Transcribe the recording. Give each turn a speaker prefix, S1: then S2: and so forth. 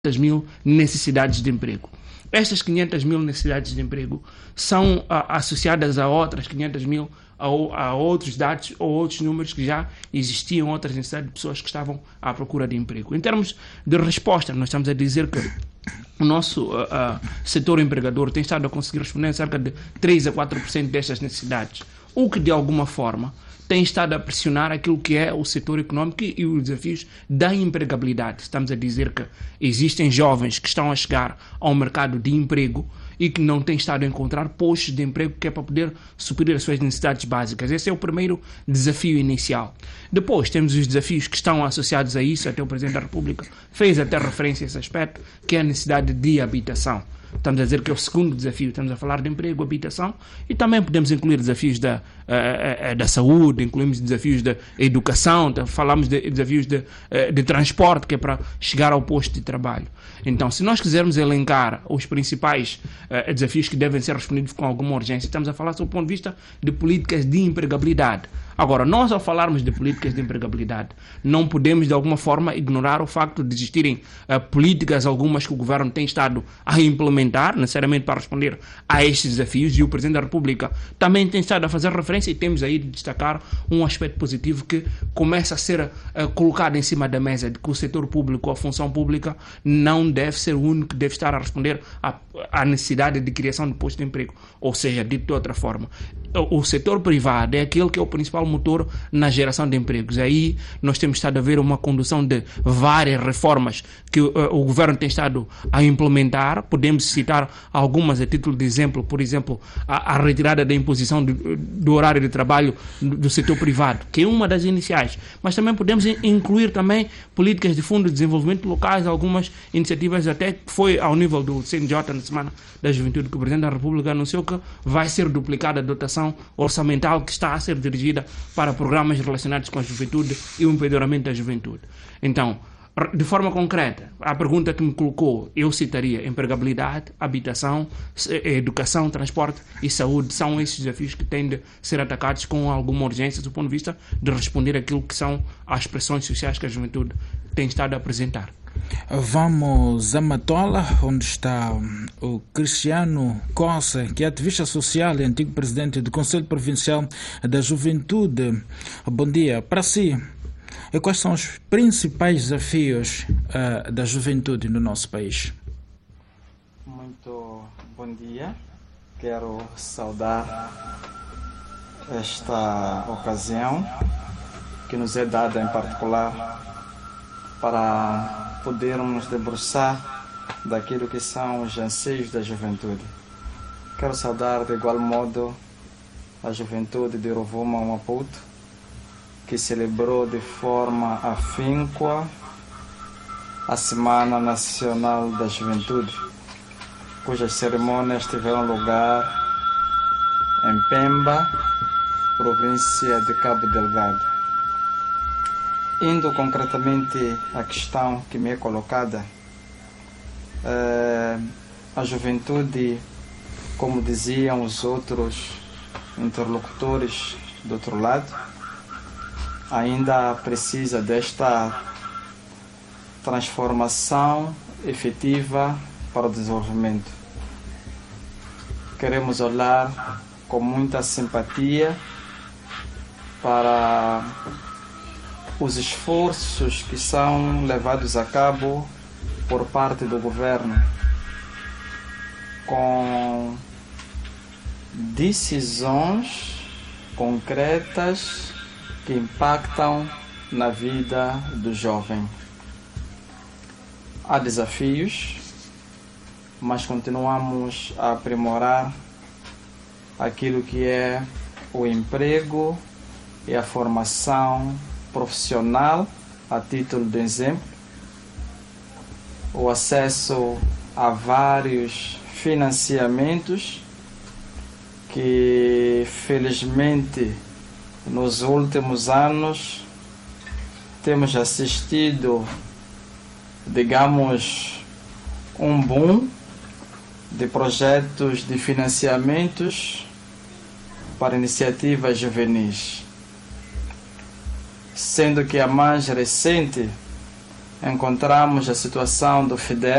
S1: mil necessidades de emprego. Estas 500 mil necessidades de emprego são associadas a outras 500 mil, a outros dados ou outros números que já existiam, outras necessidades de pessoas que estavam à procura de emprego. Em termos de resposta, nós estamos a dizer que o nosso setor empregador tem estado a conseguir responder a cerca de 3 a 4% destas necessidades, o que de alguma forma tem estado a pressionar aquilo que é o setor econômico e os desafios da empregabilidade. Estamos a dizer que existem jovens que estão a chegar ao mercado de emprego e que não têm estado a encontrar postos de emprego que é para poder suprir as suas necessidades básicas. Esse é o primeiro desafio inicial. Depois temos os desafios que estão associados a isso, até o Presidente da República fez até referência a esse aspecto, que é a necessidade de habitação. Estamos a dizer que é o segundo desafio. Estamos a falar de emprego, habitação, e também podemos incluir desafios da saúde, incluímos desafios da educação, falamos de desafios de transporte, que é para chegar ao posto de trabalho. Então, se nós quisermos elencar os principais desafios que devem ser respondidos com alguma urgência, estamos a falar sob o ponto de vista de políticas de empregabilidade. Agora, nós ao falarmos de políticas de empregabilidade, não podemos de alguma forma ignorar o facto de existirem políticas algumas que o governo tem estado a implementar, necessariamente para responder a estes desafios, e o Presidente da República também tem estado a fazer referência, e temos aí de destacar um aspecto positivo que começa a ser colocado em cima da mesa, de que o setor público, a função pública, não deve ser o único que deve estar a responder à necessidade de criação de postos de emprego. Ou seja, dito de outra forma, o setor privado é aquele que é o principal motor na geração de empregos. Aí nós temos estado a ver uma condução de várias reformas que o governo tem estado a implementar. Podemos citar algumas a título de exemplo, por exemplo, a retirada da imposição do horário de trabalho do setor privado, que é uma das iniciais. Mas também podemos incluir também políticas de fundo de desenvolvimento locais, algumas iniciativas até que foi ao nível do CNJ na Semana da Juventude, que o Presidente da República anunciou que vai ser duplicada a dotação orçamental que está a ser dirigida para programas relacionados com a juventude e o empoderamento da juventude. Então, de forma concreta, a pergunta que me colocou, eu citaria empregabilidade, habitação, educação, transporte e saúde. São esses desafios que têm de ser atacados com alguma urgência do ponto de vista de responder àquilo que são as pressões sociais que a juventude tem estado a apresentar.
S2: Vamos a Matola, onde está o Cristiano Costa, que é ativista social e antigo presidente do Conselho Provincial da Juventude. Bom dia. Para si, quais são os principais desafios da juventude no nosso país?
S3: Muito bom dia. Quero saudar esta ocasião que nos é dada em particular para podermos debruçar daquilo que são os anseios da juventude. Quero saudar de igual modo a juventude de Rovuma Maputo, que celebrou de forma afíncua a Semana Nacional da Juventude, cujas cerimônias tiveram lugar em Pemba, província de Cabo Delgado. Indo concretamente à questão que me é colocada, a juventude, como diziam os outros interlocutores do outro lado, ainda precisa desta transformação efetiva para o desenvolvimento. Queremos olhar com muita simpatia para os esforços que são levados a cabo por parte do governo, com decisões concretas que impactam na vida do jovem. Há desafios, mas continuamos a aprimorar aquilo que é o emprego e a formação profissional, a título de exemplo, o acesso a vários financiamentos que, felizmente, nos últimos anos temos assistido, digamos, um boom de projetos de financiamentos para iniciativas juvenis, sendo que a mais recente encontramos a situação do FIDEL,